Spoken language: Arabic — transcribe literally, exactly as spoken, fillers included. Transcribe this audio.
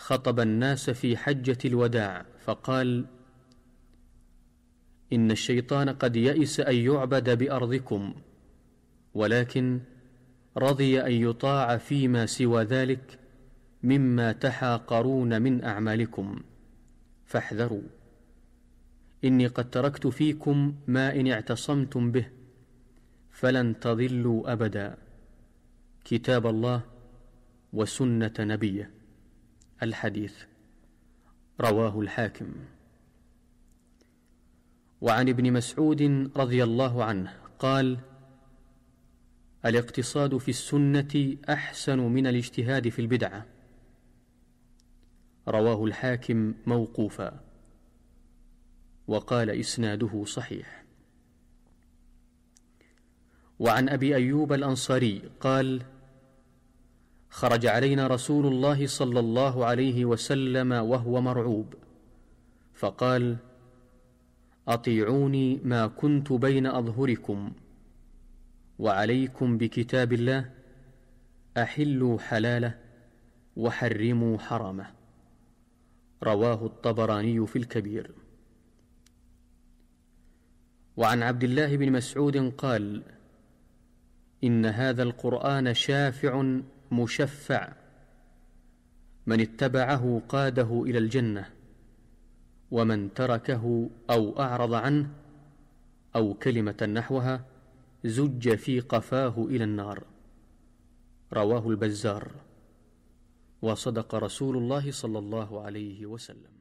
خطب الناس في حجة الوداع فقال: إن الشيطان قد يئس أن يعبد بأرضكم، ولكن رضي أن يطاع فيما سوى ذلك مما تحاقرون من أعمالكم، فاحذروا، إني قد تركت فيكم ما إن اعتصمتم به فلن تضلوا أبدا: كتاب الله وسنة نبيه. الحديث رواه الحاكم. وعن ابن مسعود رضي الله عنه قال: الاقتصاد في السنة أحسن من الاجتهاد في البدعة. رواه الحاكم موقوفا، وقال إسناده صحيح. وعن أبي أيوب الأنصاري قال: خرج علينا رسول الله صلى الله عليه وسلم وهو مرعوب، فقال: أطيعوني ما كنت بين أظهركم، وعليكم بكتاب الله، أحلوا حلاله وحرموا حرامه. رواه الطبراني في الكبير. وعن عبد الله بن مسعود قال: إن هذا القرآن شافع مشفع، من اتبعه قاده إلى الجنة، ومن تركه أو أعرض عنه أو كلمة نحوها زج في قفاه إلى النار. رواه البزار. وصدق رسول الله صلى الله عليه وسلم.